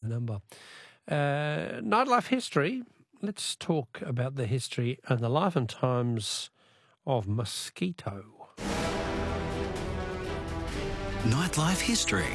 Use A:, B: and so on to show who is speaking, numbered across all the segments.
A: number. Nightlife history. Let's talk about the history and the life and times of Mosquito.
B: Nightlife history.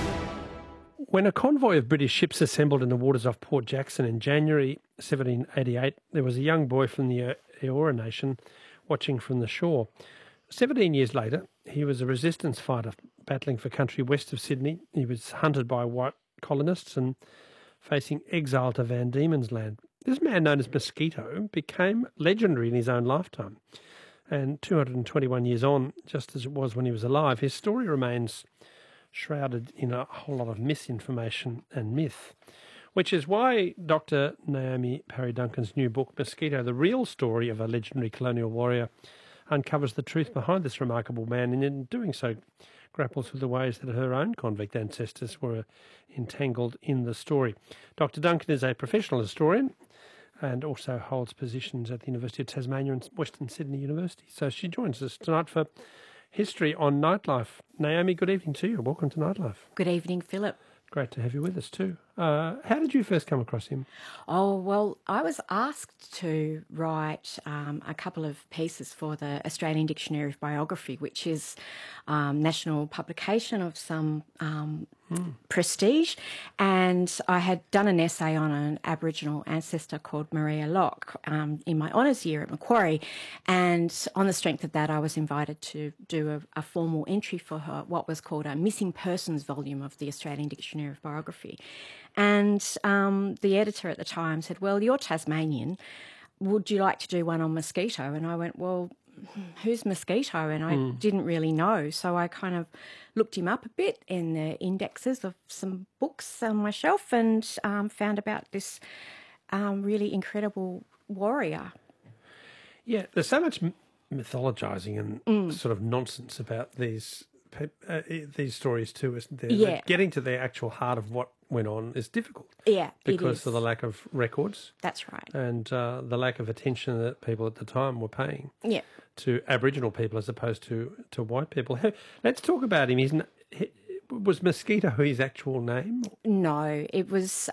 A: When a convoy of British ships assembled in the waters off Port Jackson in January 1788, there was a young boy from the Eora Nation watching from the shore. 17 years later, he was a resistance fighter battling for country west of Sydney. He was hunted by white colonists and facing exile to Van Diemen's Land. This man, known as Mosquito, became legendary in his own lifetime. And 221 years on, just as it was when he was alive, his story remains shrouded in a whole lot of misinformation and myth, which is why Dr. Naomi Parry Duncan's new book, Mosquito, The Real Story of a Legendary Colonial Warrior, uncovers the truth behind this remarkable man, and in doing so grapples with the ways that her own convict ancestors were entangled in the story. Dr. Duncan is a professional historian and also holds positions at the University of Tasmania and Western Sydney University. So she joins us tonight for History on Nightlife. Naomi, good evening to you. Welcome to Nightlife.
C: Good evening, Philip.
A: Great to have you with us too. How did you first come across him?
C: Oh, well, I was asked to write a couple of pieces for the Australian Dictionary of Biography, which is national publication of some prestige. And I had done an essay on an Aboriginal ancestor called Maria Locke in my honours year at Macquarie. And on the strength of that, I was invited to do a formal entry for her, what was called a missing persons volume of the Australian Dictionary of Biography. And the editor at the time said, well, you're Tasmanian. Would you like to do one on Mosquito? And I went, well, who's Mosquito? And I didn't really know. So I kind of looked him up a bit in the indexes of some books on my shelf and found about this really incredible warrior.
A: Yeah, there's so much mythologising and sort of nonsense about these stories too, isn't there?
C: Yeah.
A: But getting to the actual heart of what went on is difficult.
C: Yeah,
A: because of the lack of records.
C: That's right.
A: And the lack of attention that people at the time were paying to Aboriginal people as opposed to white people. Let's talk about him. Was Mosquito his actual name?
C: No, it was.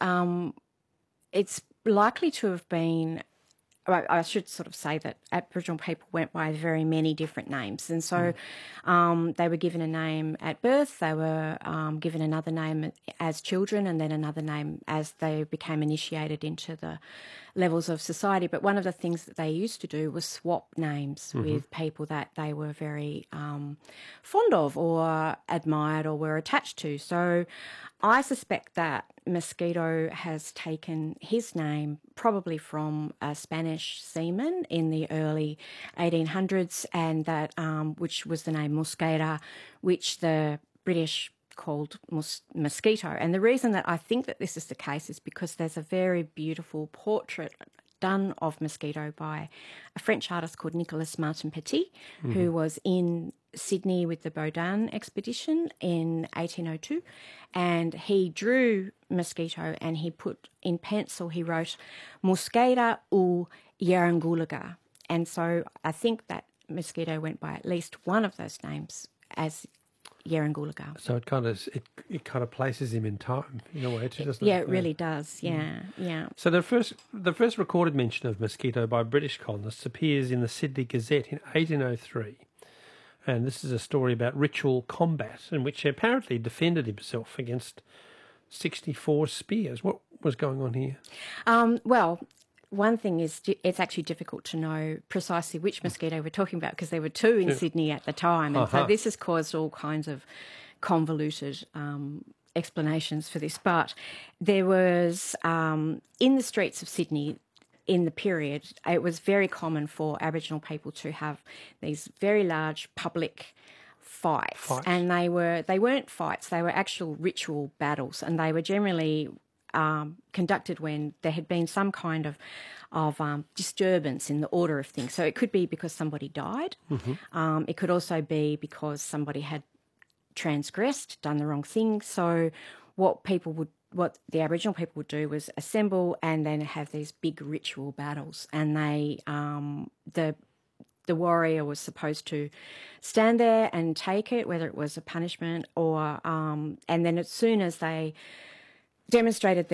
C: It's likely to have been. I should sort of say that Aboriginal people went by very many different names. And so they were given a name at birth, they were given another name as children, and then another name as they became initiated into the levels of society. But one of the things that they used to do was swap names with people that they were very fond of or admired or were attached to. So I suspect that Mosquito has taken his name probably from a Spanish seaman in the early 1800s, and that which was the name Mosquera, which the British called Mosquito. And the reason that I think that this is the case is because there's a very beautiful portrait done of Mosquito by a French artist called Nicolas Martin Petit, who was in Sydney with the Baudin expedition in 1802, and he drew Mosquito and he put in pencil, he wrote Mosquera ou Yarangulaga. And so I think that Mosquito went by at least one of those names as Yarangulaga.
A: So it kind of places him in time in a way too, doesn't it?
C: Yeah, it really does. Yeah.
A: So the first recorded mention of Mosquito by British colonists appears in the Sydney Gazette in 1803. And this is a story about ritual combat in which he apparently defended himself against 64 spears. What was going on here?
C: Well, one thing is it's actually difficult to know precisely which Mosquito we're talking about because there were two in Sydney at the time. And so this has caused all kinds of convoluted explanations for this. But there was, in the streets of Sydney, in the period, it was very common for Aboriginal people to have these very large public fights. And they weren't fights, they were actual ritual battles, and they were generally conducted when there had been some kind of disturbance in the order of things. So it could be because somebody died. It could also be because somebody had transgressed, done the wrong thing. So what the Aboriginal people would do was assemble and then have these big ritual battles, and they the warrior was supposed to stand there and take it, whether it was a punishment or and then as soon as they demonstrated